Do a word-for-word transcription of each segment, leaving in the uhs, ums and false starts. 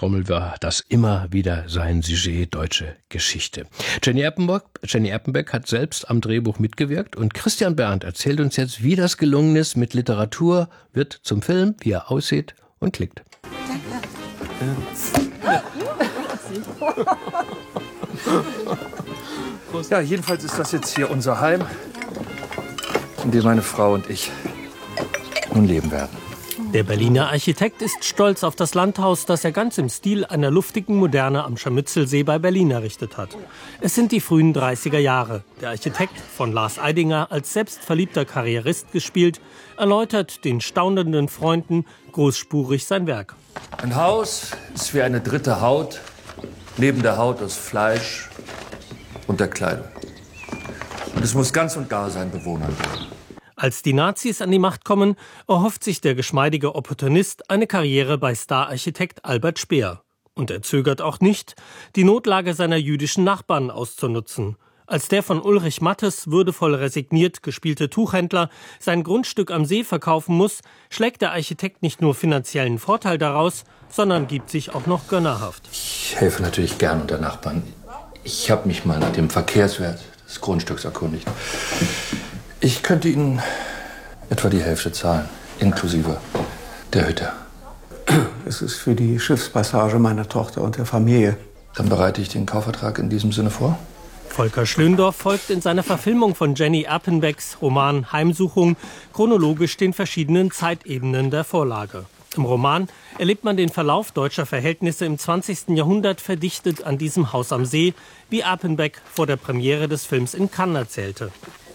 Trommel war das immer wieder sein Sujet, deutsche Geschichte. Jenny Erpenbeck, Jenny Erpenbeck hat selbst am Drehbuch mitgewirkt und Christian Berndt erzählt uns jetzt, wie das gelungen ist. Mit Literatur wird zum Film, wie er aussieht und klickt. Ja, jedenfalls ist das jetzt hier unser Heim, in dem meine Frau und ich nun leben werden. Der Berliner Architekt ist stolz auf das Landhaus, das er ganz im Stil einer luftigen Moderne am Scharmützelsee bei Berlin errichtet hat. Es sind die frühen dreißiger Jahre. Der Architekt, von Lars Eidinger als selbstverliebter Karrierist gespielt, erläutert den staunenden Freunden großspurig sein Werk. Ein Haus ist wie eine dritte Haut, neben der Haut aus Fleisch und der Kleidung. Und es muss ganz und gar seinen Bewohnern gehören. Als die Nazis an die Macht kommen, erhofft sich der geschmeidige Opportunist eine Karriere bei Stararchitekt Albert Speer. Und er zögert auch nicht, die Notlage seiner jüdischen Nachbarn auszunutzen. Als der von Ulrich Mattes würdevoll resigniert gespielte Tuchhändler sein Grundstück am See verkaufen muss, schlägt der Architekt nicht nur finanziellen Vorteil daraus, sondern gibt sich auch noch gönnerhaft. Ich helfe natürlich gern unter Nachbarn. Ich habe mich mal nach dem Verkehrswert des Grundstücks erkundigt. Ich könnte Ihnen etwa die Hälfte zahlen, inklusive der Hütte. Es ist für die Schiffspassage meiner Tochter und der Familie. Dann bereite ich den Kaufvertrag in diesem Sinne vor. Volker Schlöndorff folgt in seiner Verfilmung von Jenny Erpenbecks Roman Heimsuchung chronologisch den verschiedenen Zeitebenen der Vorlage. Im Roman erlebt man den Verlauf deutscher Verhältnisse im zwanzigsten Jahrhundert verdichtet an diesem Haus am See, wie Erpenbeck vor der Premiere des Films in Cannes erzählte.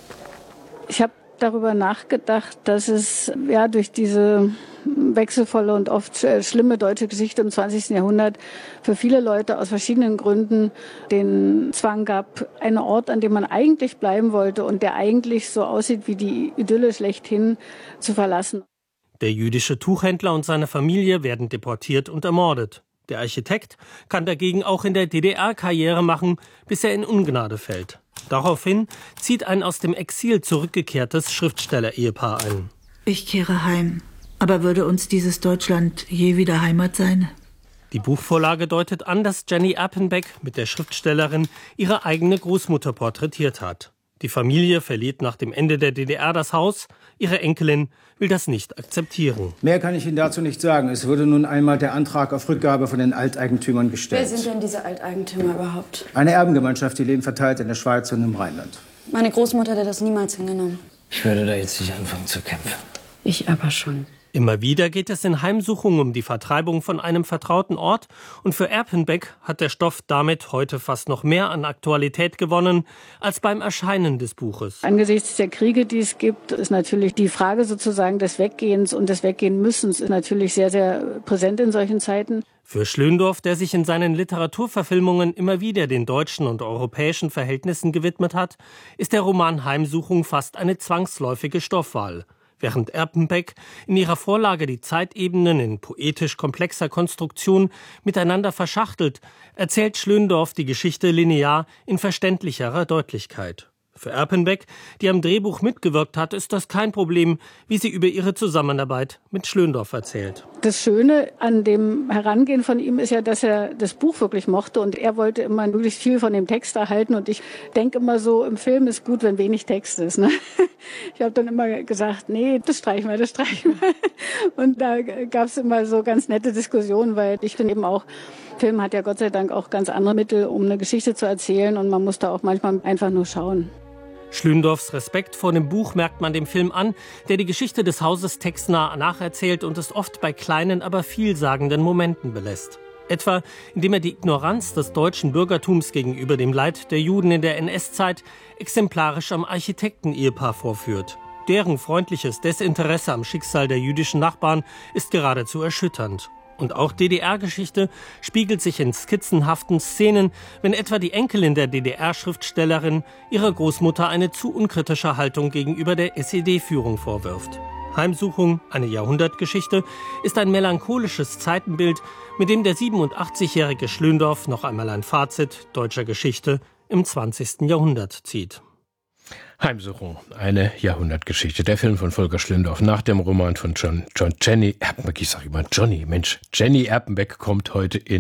Ich habe darüber nachgedacht, dass es ja durch diese wechselvolle und oft schlimme deutsche Geschichte im zwanzigsten Jahrhundert für viele Leute aus verschiedenen Gründen den Zwang gab, einen Ort, an dem man eigentlich bleiben wollte und der eigentlich so aussieht wie die Idylle schlechthin, zu verlassen. Der jüdische Tuchhändler und seine Familie werden deportiert und ermordet. Der Architekt kann dagegen auch in der D D R Karriere machen, bis er in Ungnade fällt. Daraufhin zieht ein aus dem Exil zurückgekehrtes Schriftsteller-Ehepaar ein. Ich kehre heim. Aber würde uns dieses Deutschland je wieder Heimat sein? Die Buchvorlage deutet an, dass Jenny Erpenbeck mit der Schriftstellerin ihre eigene Großmutter porträtiert hat. Die Familie verliert nach dem Ende der D D R das Haus. Ihre Enkelin will das nicht akzeptieren. Mehr kann ich Ihnen dazu nicht sagen. Es wurde nun einmal der Antrag auf Rückgabe von den Alteigentümern gestellt. Wer sind denn diese Alteigentümer überhaupt? Eine Erbengemeinschaft, die leben verteilt in der Schweiz und im Rheinland. Meine Großmutter hätte das niemals hingenommen. Ich würde da jetzt nicht anfangen zu kämpfen. Ich aber schon. Immer wieder geht es in Heimsuchung um die Vertreibung von einem vertrauten Ort und für Erpenbeck hat der Stoff damit heute fast noch mehr an Aktualität gewonnen als beim Erscheinen des Buches. Angesichts der Kriege, die es gibt, ist natürlich die Frage sozusagen des Weggehens und des Weggehenmüssens ist natürlich sehr, sehr präsent in solchen Zeiten. Für Schlöndorff, der sich in seinen Literaturverfilmungen immer wieder den deutschen und europäischen Verhältnissen gewidmet hat, ist der Roman Heimsuchung fast eine zwangsläufige Stoffwahl. Während Erpenbeck in ihrer Vorlage die Zeitebenen in poetisch komplexer Konstruktion miteinander verschachtelt, erzählt Schlöndorff die Geschichte linear in verständlicherer Deutlichkeit. Für Erpenbeck, die am Drehbuch mitgewirkt hat, ist das kein Problem, wie sie über ihre Zusammenarbeit mit Schlöndorff erzählt. Das Schöne an dem Herangehen von ihm ist ja, dass er das Buch wirklich mochte und er wollte immer möglichst viel von dem Text erhalten und ich denke immer so, im Film ist gut, wenn wenig Text ist. Ne? Ich habe dann immer gesagt, nee, das streichen wir, das streichen wir. Und da gab es immer so ganz nette Diskussionen, weil ich finde eben auch, Film hat ja Gott sei Dank auch ganz andere Mittel, um eine Geschichte zu erzählen und man muss da auch manchmal einfach nur schauen. Schlöndorffs Respekt vor dem Buch merkt man dem Film an, der die Geschichte des Hauses textnah nacherzählt und es oft bei kleinen, aber vielsagenden Momenten belässt. Etwa, indem er die Ignoranz des deutschen Bürgertums gegenüber dem Leid der Juden in der N S-Zeit exemplarisch am Architekten-Ehepaar vorführt. Deren freundliches Desinteresse am Schicksal der jüdischen Nachbarn ist geradezu erschütternd. Und auch D D R-Geschichte spiegelt sich in skizzenhaften Szenen, wenn etwa die Enkelin der D D R-Schriftstellerin ihrer Großmutter eine zu unkritische Haltung gegenüber der S E D-Führung vorwirft. Heimsuchung, eine Jahrhundertgeschichte, ist ein melancholisches Zeitenbild, mit dem der siebenundachtzigjährige Schlöndorff noch einmal ein Fazit deutscher Geschichte im zwanzigsten Jahrhundert zieht. Heimsuchung, eine Jahrhundertgeschichte. Der Film von Volker Schlöndorff nach dem Roman von John, John Jenny Erpenbeck. Ich sage immer Johnny, Mensch, Jenny Erpenbeck kommt heute in